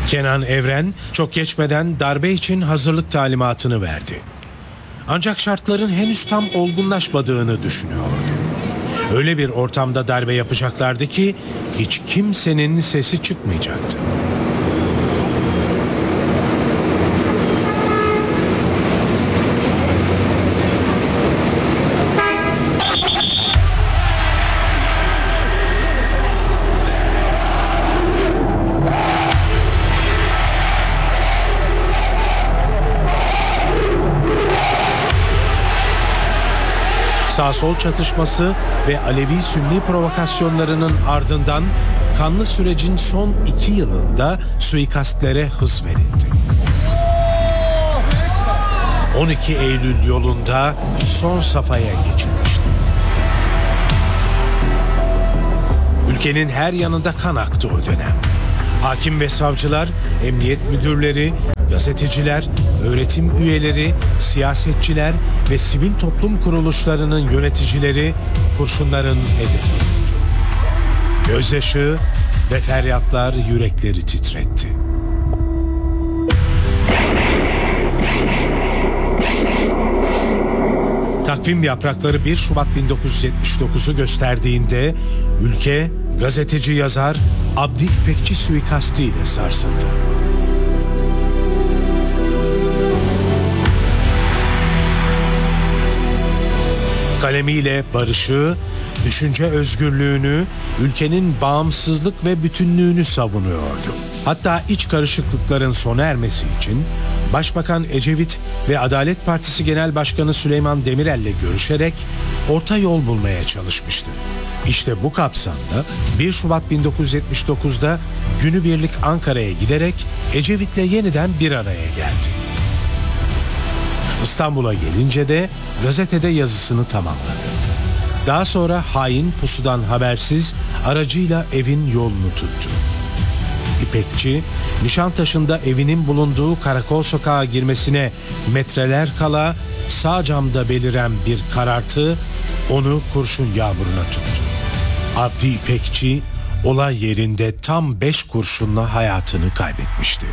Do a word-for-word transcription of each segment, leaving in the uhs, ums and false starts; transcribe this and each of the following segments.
Kenan Evren çok geçmeden darbe için hazırlık talimatını verdi. Ancak şartların henüz tam olgunlaşmadığını düşünüyordu. Öyle bir ortamda darbe yapacaklardı ki hiç kimsenin sesi çıkmayacaktı. Sağ-sol çatışması ve Alevi-Sünni provokasyonlarının ardından kanlı sürecin son iki yılında suikastlere hız verildi. on iki Eylül yolunda son safhaya geçilmişti. Ülkenin her yanında kan aktı o dönem. Hakim ve savcılar, emniyet müdürleri, gazeteciler, öğretim üyeleri, siyasetçiler ve sivil toplum kuruluşlarının yöneticileri kurşunların hedefi oldu. Gözyaşı ve feryatlar yürekleri titretti. Takvim yaprakları bir Şubat bin dokuz yüz yetmiş dokuzu gösterdiğinde ülke gazeteci yazar Abdi İpekçi suikastiyle sarsıldı. Kalemiyle barışı, düşünce özgürlüğünü, ülkenin bağımsızlık ve bütünlüğünü savunuyordu. Hatta iç karışıklıkların sona ermesi için Başbakan Ecevit ve Adalet Partisi Genel Başkanı Süleyman Demirel'le görüşerek orta yol bulmaya çalışmıştı. İşte bu kapsamda bir Şubat bin dokuz yüz yetmiş dokuzda günübirlik Ankara'ya giderek Ecevit'le yeniden bir araya geldi. İstanbul'a gelince de gazetede yazısını tamamladı. Daha sonra hain pusudan habersiz aracıyla evin yolunu tuttu. İpekçi, Nişantaşı'nda evinin bulunduğu Karakol Sokağa girmesine metreler kala sağ camda beliren bir karartı onu kurşun yağmuruna tuttu. Abdi İpekçi olay yerinde tam beş kurşunla hayatını kaybetmişti.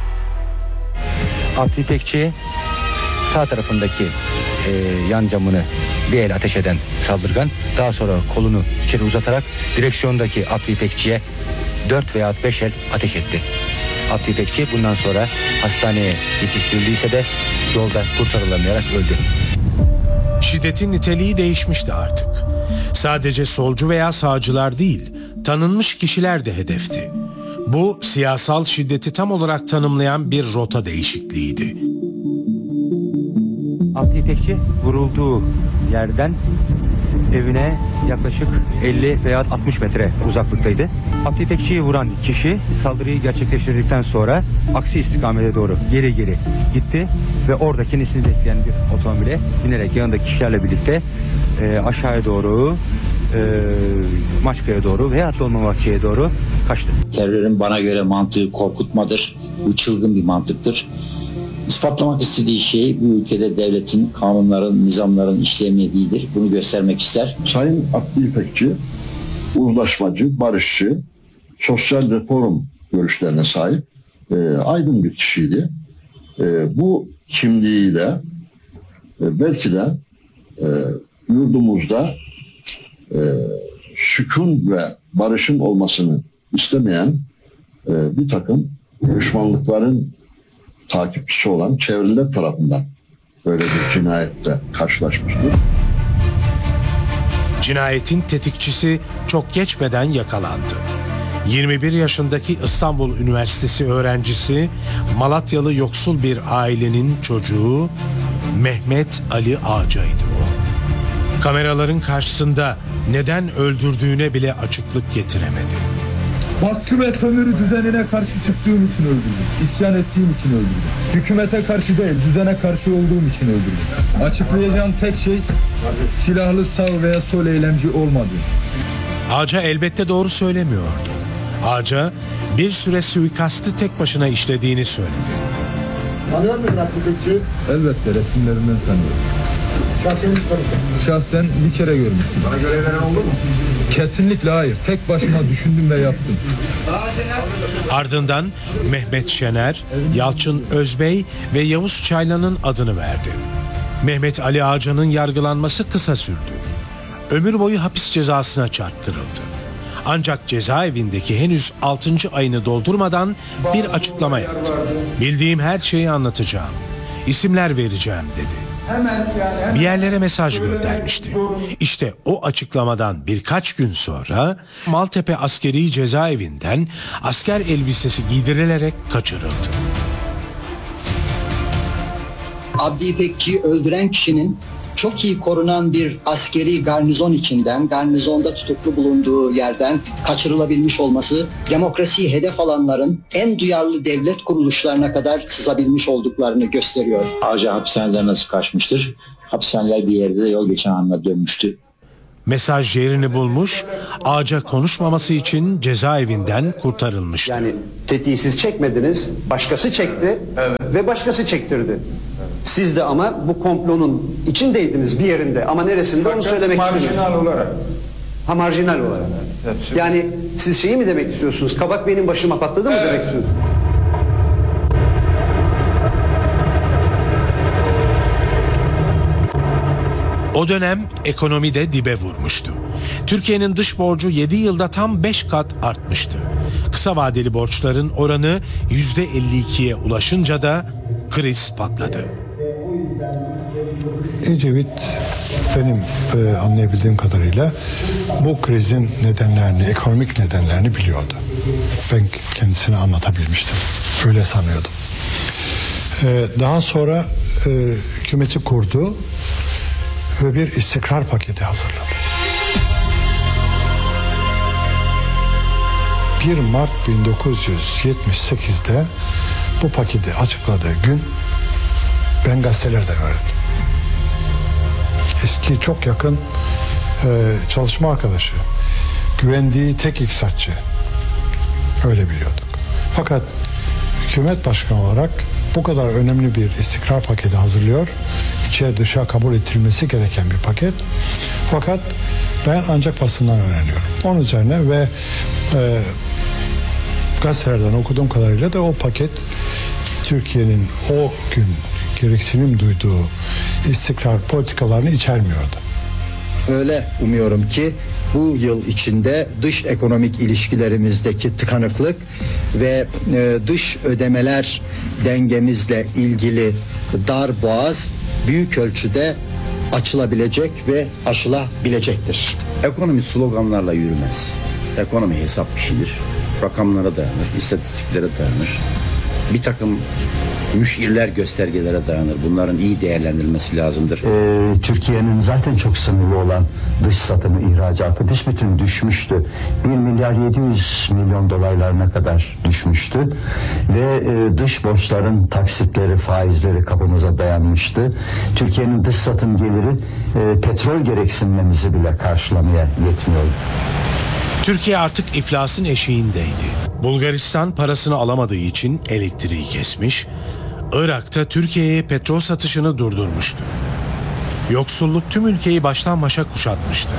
Abdi İpekçi sağ tarafındaki e, yan camını bir el ateş eden saldırgan daha sonra kolunu içeri uzatarak direksiyondaki Abdi İpekçi'ye dört veya beş el ateş etti. Abdi İpekçi bundan sonra hastaneye yetiştirildiyse de yolda kurtarılamayarak öldü. Şiddetin niteliği değişmişti artık. Sadece solcu veya sağcılar değil, tanınmış kişiler de hedefti. Bu siyasal şiddeti tam olarak tanımlayan bir rota değişikliğiydi. Abdi İpekçi vurulduğu yerden evine yaklaşık elli veya altmış metre uzaklıktaydı. Abdi İpekçi'yi vuran kişi saldırıyı gerçekleştirdikten sonra aksi istikamete doğru geri geri gitti ve orada kendisini bekleyen bir otomobile binerek yanındaki kişilerle birlikte e, aşağıya doğru e, Maçka'ya doğru veya Dolmabahçe'ye doğru kaçtı. Terörün bana göre mantığı korkutmadır. Bu çılgın bir mantıktır. İspatlamak istediği şey bu ülkede devletin, kanunların, nizamların işlemediğidir. Bunu göstermek ister. Sayın Abdi İpekçi, uzlaşmacı, barışçı, sosyal reform görüşlerine sahip e, aydın bir kişiydi. E, bu kimliğiyle e, belki de e, yurdumuzda e, sükun ve barışın olmasını istemeyen e, bir takım düşmanlıkların takipçisi olan çevreler tarafından böyle bir cinayette karşılaşmıştır. Cinayetin tetikçisi çok geçmeden yakalandı. yirmi bir yaşındaki İstanbul Üniversitesi öğrencisi, Malatyalı yoksul bir ailenin çocuğu Mehmet Ali Ağca'ydı o. Kameraların karşısında neden öldürdüğüne bile açıklık getiremedi. Baskı ve sömürü düzenine karşı çıktığım için öldürdüm. İsyan ettiğim için öldürdüm. Hükümete karşı değil, düzene karşı olduğum için öldürdüm. Açıklayacağım tek şey silahlı sağ veya sol eylemci olmadı. Ağca elbette doğru söylemiyordu. Ağca bir süre suikastı tek başına işlediğini söyledi. Tanıyor musun Abdi İpekçi? Elbette, resimlerinden tanıyorum. Şahsen bir kere görmüştüm. Bana göre veren oldu mu? Kesinlikle hayır. Tek başıma düşündüm ve yaptım. Ardından Mehmet Şener, Yalçın Özbey ve Yavuz Çaylan'ın adını verdi. Mehmet Ali Ağcan'ın yargılanması kısa sürdü. Ömür boyu hapis cezasına çarptırıldı. Ancak cezaevindeki henüz altıncı ayını doldurmadan bir açıklama yaptı. Bildiğim her şeyi anlatacağım. İsimler vereceğim dedi. Bir yerlere mesaj göndermişti. İşte o açıklamadan birkaç gün sonra Maltepe Askeri Cezaevinden asker elbisesi giydirilerek kaçırıldı. Abdi İpekçi'yi öldüren kişinin çok iyi korunan bir askeri garnizon içinden, garnizonda tutuklu bulunduğu yerden kaçırılabilmiş olması, demokrasiyi hedef alanların en duyarlı devlet kuruluşlarına kadar sızabilmiş olduklarını gösteriyor. Ağca hapishaneler nasıl kaçmıştır? Hapishaneler bir yerde de yol geçen anına dönmüştü. Mesaj yerini bulmuş, Ağca konuşmaması için cezaevinden kurtarılmıştı. Yani tetiği siz çekmediniz, başkası çekti, evet, ve başkası çektirdi. Siz de ama bu komplonun içindeydiniz bir yerinde ama neresinde Fakat onu söylemek istemiyorum. Marjinal olarak. Ha marjinal olarak. Evet, yani siz şeyi mi demek istiyorsunuz? Kabak benim başıma patladı mı evet. demek istiyorsunuz? O dönem ekonomi de dibe vurmuştu. Türkiye'nin dış borcu yedi yılda tam beş kat artmıştı. Kısa vadeli borçların oranı yüzde elli ikiye ulaşınca da kriz patladı. Ecevit benim e, anlayabildiğim kadarıyla bu krizin nedenlerini, ekonomik nedenlerini biliyordu. Ben kendisine anlatabilmiştim. Öyle sanıyordum. E, daha sonra e, hükümeti kurdu ve bir istikrar paketi hazırladı. bir Mart bin dokuz yüz yetmiş sekiz'de bu paketi açıkladığı gün ben gazetelerden öğrendim. Eski çok yakın e, çalışma arkadaşı, güvendiği tek iktisatçı, öyle biliyorduk. Fakat hükümet başkanı olarak bu kadar önemli bir istikrar paketi hazırlıyor. İçe dışa kabul edilmesi gereken bir paket. Fakat ben ancak basından öğreniyorum. Onun üzerine ve e, gazetelerden okuduğum kadarıyla da o paket Türkiye'nin o gün gereksinim duyduğu istikrar politikalarını içermiyordu. Öyle umuyorum ki bu yıl içinde dış ekonomik ilişkilerimizdeki tıkanıklık ve e, dış ödemeler dengemizle ilgili dar boğaz büyük ölçüde açılabilecek ve aşılabilecektir. Ekonomi sloganlarla yürümez. Ekonomi hesap işidir. Rakamlara dayanır, istatistiklere dayanır. Bir takım müşirler, göstergelere dayanır. Bunların iyi değerlendirilmesi lazımdır. Ee, Türkiye'nin zaten çok sınırlı olan dış satımı, ihracatı büsbütün düşmüştü. bir milyar yedi yüz milyon dolarlarına kadar düşmüştü. Ve e, dış borçların taksitleri, faizleri kapımıza dayanmıştı. Türkiye'nin dış satım geliri e, petrol gereksinmemizi bile karşılamaya yetmiyordu. Türkiye artık iflasın eşiğindeydi. Bulgaristan parasını alamadığı için elektriği kesmiş, Irak'ta Türkiye'ye petrol satışını durdurmuştu. Yoksulluk tüm ülkeyi baştan başa kuşatmıştı.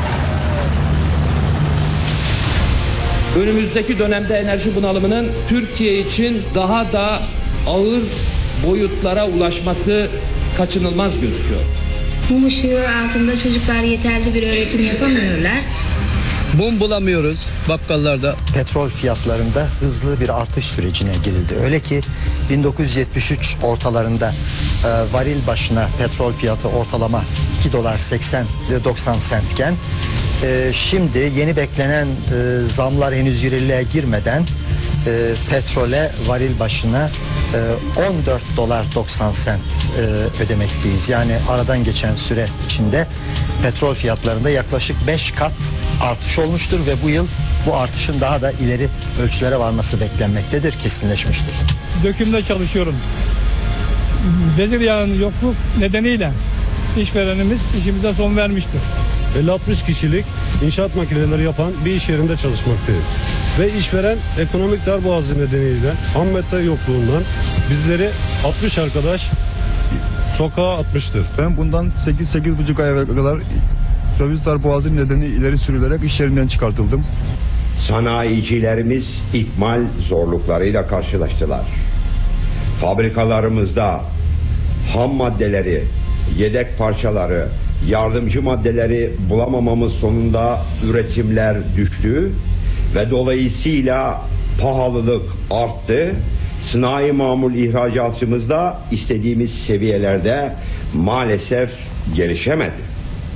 Önümüzdeki dönemde enerji bunalımının Türkiye için daha da ağır boyutlara ulaşması kaçınılmaz gözüküyor. Mum ışığı altında çocuklar yeterli bir öğretim yapamıyorlar. Mum bulamıyoruz bakkallarda. Petrol fiyatlarında hızlı bir artış sürecine girildi. Öyle ki bin dokuz yüz yetmiş üç ortalarında e, varil başına petrol fiyatı ortalama iki dolar seksen doksan sentken e, şimdi yeni beklenen e, zamlar henüz yürürlüğe girmeden e, petrole varil başına e, on dört dolar doksan sent e, ödemekteyiz. Yani aradan geçen süre içinde petrol fiyatlarında yaklaşık beş kat artış olmuştur ve bu yıl bu artışın daha da ileri ölçülere varması beklenmektedir, kesinleşmiştir. Dökümde çalışıyorum. Bezir yağının yokluk nedeniyle işverenimiz işimize son vermiştir. elli altmış kişilik inşaat makineleri yapan bir iş yerinde çalışmaktayız. Ve işveren ekonomik darboğazı nedeniyle ham madde yokluğundan bizleri altmış arkadaş sokağa atmıştır. Ben bundan sekiz sekiz buçuk ay evvel kadar döviz darboğazı nedeni ileri sürülerek iş yerinden çıkartıldım. Sanayicilerimiz ikmal zorluklarıyla karşılaştılar. Fabrikalarımızda ham maddeleri, yedek parçaları, yardımcı maddeleri bulamamamız sonunda üretimler düştü ve dolayısıyla pahalılık arttı. Sanayi mamul ihracatımız da istediğimiz seviyelerde maalesef gelişemedi.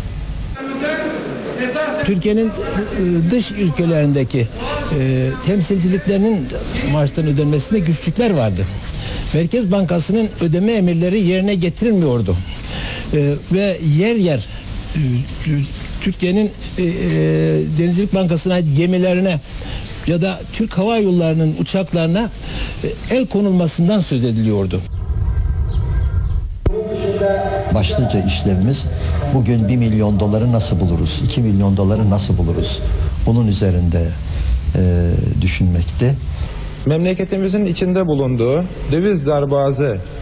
Türkiye'nin dış ülkelerindeki temsilciliklerinin maaştan ödenmesinde güçlükler vardı. Merkez Bankası'nın ödeme emirleri yerine getirilmiyordu. Ve yer yer Türkiye'nin Denizcilik Bankası'na gemilerine ya da Türk Hava Yolları'nın uçaklarına el konulmasından söz ediliyordu. Başlıca işlevimiz bugün bir milyon doları nasıl buluruz, iki milyon doları nasıl buluruz? Bunun üzerinde e, düşünmekti. Memleketimizin içinde bulunduğu döviz darboğazı